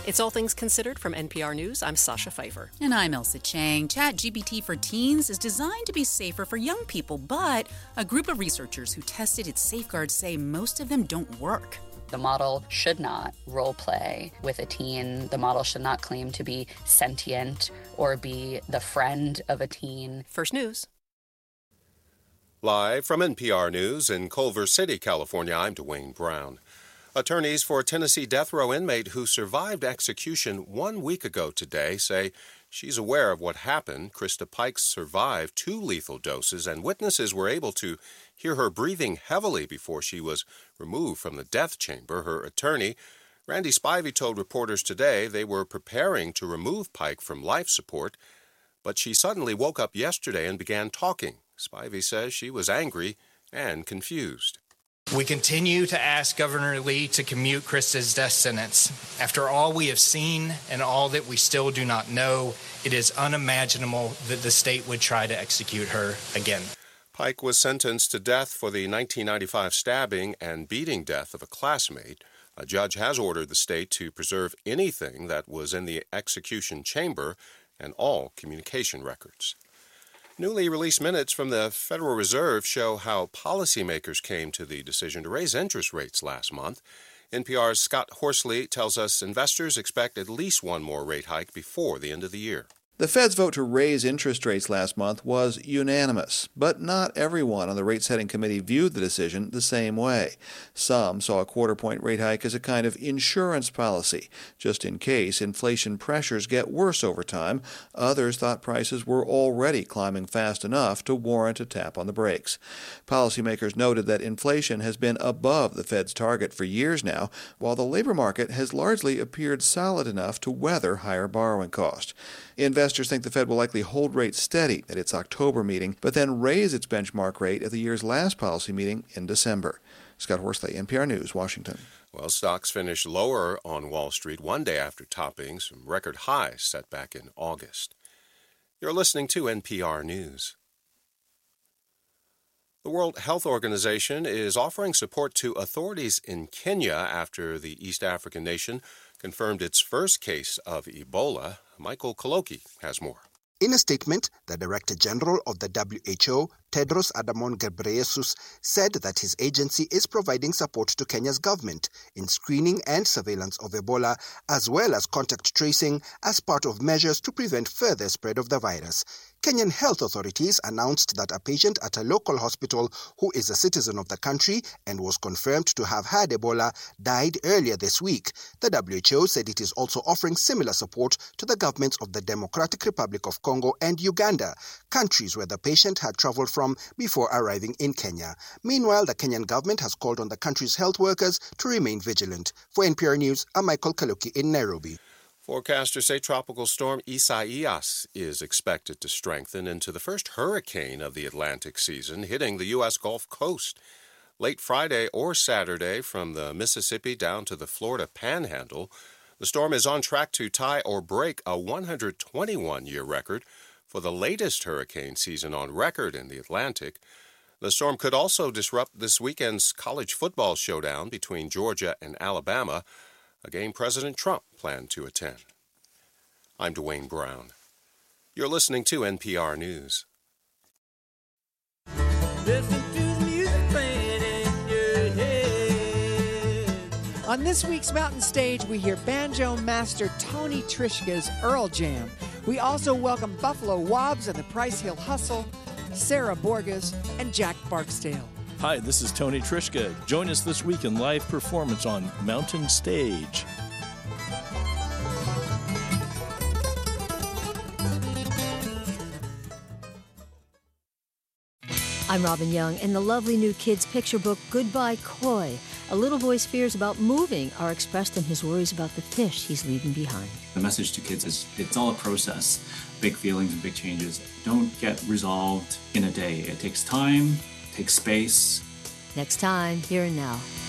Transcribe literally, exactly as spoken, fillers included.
It's All Things Considered from N P R News. I'm Sasha Pfeiffer. And I'm Elsa Chang. ChatGPT for Teens is designed to be safer for young people, but a group of researchers who tested its safeguards say most of them don't work. The model should not role play with a teen. The model should not claim to be sentient or be the friend of a teen. First News. Live from N P R News in Culver City, California, I'm Dwayne Brown. Attorneys for a Tennessee death row inmate who survived execution one week ago today say she's aware of what happened. Krista Pike survived two lethal doses, and witnesses were able to hear her breathing heavily before she was removed from the death chamber. Her attorney, Randy Spivey, told reporters today they were preparing to remove Pike from life support, but she suddenly woke up yesterday and began talking. Spivey says she was angry and confused. We continue to ask Governor Lee to commute Krista's death sentence. After all we have seen and all that we still do not know, it is unimaginable that the state would try to execute her again. Pike was sentenced to death for the nineteen ninety-five stabbing and beating death of a classmate. A judge has ordered the state to preserve anything that was in the execution chamber and all communication records. Newly released minutes from the Federal Reserve show how policymakers came to the decision to raise interest rates last month. N P R's Scott Horsley tells us investors expect at least one more rate hike before the end of the year. The Fed's vote to raise interest rates last month was unanimous, but not everyone on the rate-setting committee viewed the decision the same way. Some saw a quarter-point rate hike as a kind of insurance policy, just in case inflation pressures get worse over time. Others thought prices were already climbing fast enough to warrant a tap on the brakes. Policymakers noted that inflation has been above the Fed's target for years now, while the labor market has largely appeared solid enough to weather higher borrowing costs. Investors think the Fed will likely hold rates steady at its October meeting, but then raise its benchmark rate at the year's last policy meeting in December. Scott Horsley, N P R News, Washington. Well, stocks finished lower on Wall Street one day after topping some record highs set back in August. You're listening to N P R News. The World Health Organization is offering support to authorities in Kenya after the East African nation confirmed its first case of Ebola. Michael Koloki has more. In a statement, the Director General of the W H O, Tedros Adhanom Ghebreyesus, said that his agency is providing support to Kenya's government in screening and surveillance of Ebola, as well as contact tracing as part of measures to prevent further spread of the virus. Kenyan health authorities announced that a patient at a local hospital who is a citizen of the country and was confirmed to have had Ebola died earlier this week. The W H O said it is also offering similar support to the governments of the Democratic Republic of Congo and Uganda, countries where the patient had traveled from before arriving in Kenya. Meanwhile, the Kenyan government has called on the country's health workers to remain vigilant. For N P R News, I'm Michael Kaluki in Nairobi. Forecasters say Tropical Storm Isaias is expected to strengthen into the first hurricane of the Atlantic season, hitting the U S Gulf Coast late Friday or Saturday from the Mississippi down to the Florida Panhandle. The storm is on track to tie or break a one hundred twenty-one year record for the latest hurricane season on record in the Atlantic. The storm could also disrupt this weekend's college football showdown between Georgia and Alabama, a game President Trump planned to attend. I'm Dwayne Brown. You're listening to N P R News. Listen to the music playing in your head. On this week's Mountain Stage, we hear banjo master Tony Trishka's Earl Jam. We also welcome Buffalo Wobbs and the Price Hill Hustle, Sarah Borges, and Jack Barksdale. Hi, this is Tony Trishka. Join us this week in live performance on Mountain Stage. I'm Robin Young. In the lovely new kids' picture book, Goodbye Koi, a little boy's fears about moving are expressed in his worries about the fish he's leaving behind. The message to kids is it's all a process. Big feelings and big changes don't get resolved in a day. It takes time, takes space. Next time, here and now.